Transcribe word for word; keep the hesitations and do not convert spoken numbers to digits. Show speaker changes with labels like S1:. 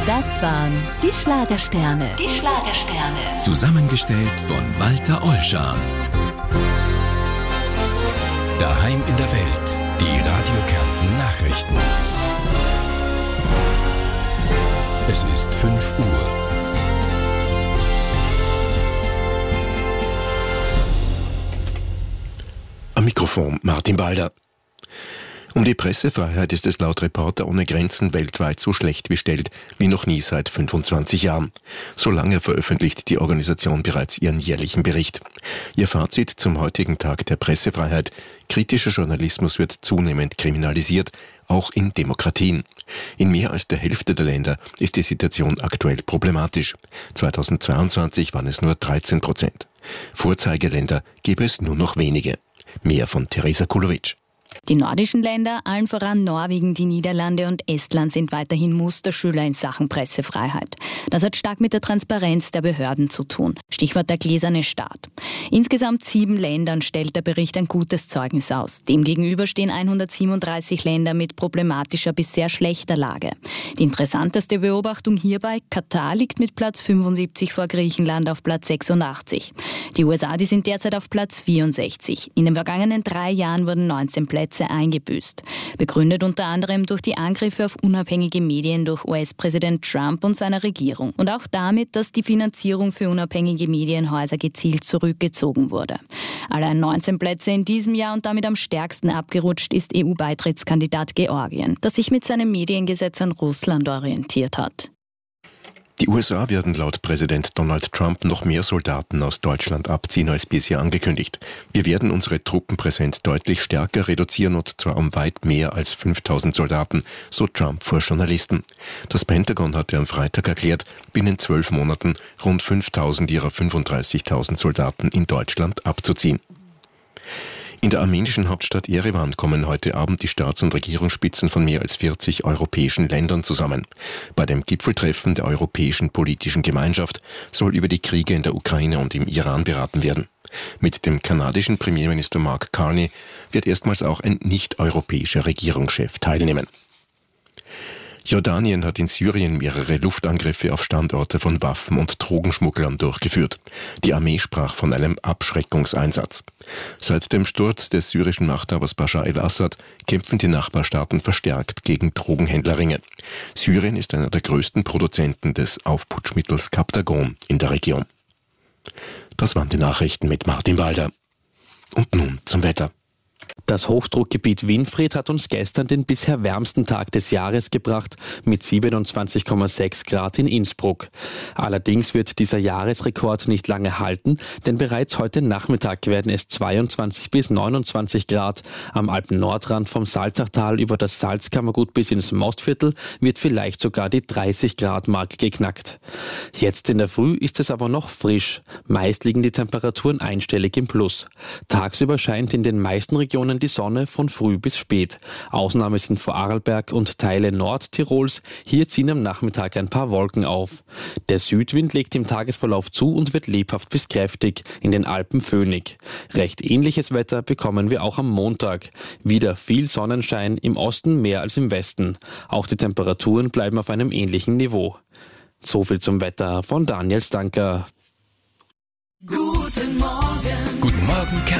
S1: Das waren die Schlagersterne. Die Schlagersterne.
S2: Zusammengestellt von Walter Ollschan. Daheim in der Welt. Die Radio Kärnten Nachrichten. Es ist fünf Uhr.
S3: Am Mikrofon Martin Balder. Um die Pressefreiheit ist es laut Reporter ohne Grenzen weltweit so schlecht bestellt wie noch nie seit fünfundzwanzig Jahren. So lange veröffentlicht die Organisation bereits ihren jährlichen Bericht. Ihr Fazit zum heutigen Tag der Pressefreiheit: Kritischer Journalismus wird zunehmend kriminalisiert, auch in Demokratien. In mehr als der Hälfte der Länder ist die Situation aktuell problematisch. zweitausendzweiundzwanzig waren es nur dreizehn Prozent. Vorzeigeländer gäbe es nur noch wenige. Mehr von Theresa Kulowitsch.
S4: Die nordischen Länder, allen voran Norwegen, die Niederlande und Estland, sind weiterhin Musterschüler in Sachen Pressefreiheit. Das hat stark mit der Transparenz der Behörden zu tun. Stichwort der gläserne Staat. Insgesamt sieben Ländern stellt der Bericht ein gutes Zeugnis aus. Demgegenüber stehen hundertsiebenunddreißig Länder mit problematischer bis sehr schlechter Lage. Die interessanteste Beobachtung hierbei: Katar liegt mit Platz fünfundsiebzig vor Griechenland auf Platz sechsundachtzig. Die U S A, die sind derzeit auf Platz vierundsechzig. In den vergangenen drei Jahren wurden neunzehn Plätze eingebüßt. Begründet unter anderem durch die Angriffe auf unabhängige Medien durch U S-Präsident Trump und seiner Regierung. Und auch damit, dass die Finanzierung für unabhängige Medienhäuser gezielt zurückgezogen wurde. Allein neunzehn Plätze in diesem Jahr und damit am stärksten abgerutscht ist E U-Beitrittskandidat Georgien, das sich mit seinem Mediengesetz an Russland orientiert hat.
S3: Die U S A werden laut Präsident Donald Trump noch mehr Soldaten aus Deutschland abziehen als bisher angekündigt. Wir werden unsere Truppenpräsenz deutlich stärker reduzieren, und zwar um weit mehr als fünftausend Soldaten, so Trump vor Journalisten. Das Pentagon hatte am Freitag erklärt, binnen zwölf Monaten rund fünftausend ihrer fünfunddreißigtausend Soldaten in Deutschland abzuziehen. In der armenischen Hauptstadt Jerewan kommen heute Abend die Staats- und Regierungsspitzen von mehr als vierzig europäischen Ländern zusammen. Bei dem Gipfeltreffen der Europäischen Politischen Gemeinschaft soll über die Kriege in der Ukraine und im Iran beraten werden. Mit dem kanadischen Premierminister Mark Carney wird erstmals auch ein nicht-europäischer Regierungschef teilnehmen. Jordanien hat in Syrien mehrere Luftangriffe auf Standorte von Waffen- und Drogenschmugglern durchgeführt. Die Armee sprach von einem Abschreckungseinsatz. Seit dem Sturz des syrischen Machthabers Bashar el-Assad kämpfen die Nachbarstaaten verstärkt gegen Drogenhändlerringe. Syrien ist einer der größten Produzenten des Aufputschmittels Captagon in der Region. Das waren die Nachrichten mit Martin Walder. Und nun zum Wetter.
S5: Das Hochdruckgebiet Winfried hat uns gestern den bisher wärmsten Tag des Jahres gebracht mit siebenundzwanzig Komma sechs Grad in Innsbruck. Allerdings wird dieser Jahresrekord nicht lange halten, denn bereits heute Nachmittag werden es zweiundzwanzig bis neunundzwanzig Grad. Am Alpen-Nordrand vom Salzachtal über das Salzkammergut bis ins Mostviertel wird vielleicht sogar die dreißig Grad Marke geknackt. Jetzt in der Früh ist es aber noch frisch. Meist liegen die Temperaturen einstellig im Plus. Tagsüber scheint in den meisten Regionen die Sonne von früh bis spät. Ausnahme sind Vorarlberg und Teile Nordtirols. Hier ziehen am Nachmittag ein paar Wolken auf. Der Südwind legt im Tagesverlauf zu und wird lebhaft bis kräftig, in den Alpen föhnig. Recht ähnliches Wetter bekommen wir auch am Montag. Wieder viel Sonnenschein, im Osten mehr als im Westen. Auch die Temperaturen bleiben auf einem ähnlichen Niveau. So viel zum Wetter von Daniel Stanker.
S2: Guten Morgen. Guten Morgen, Kärnten.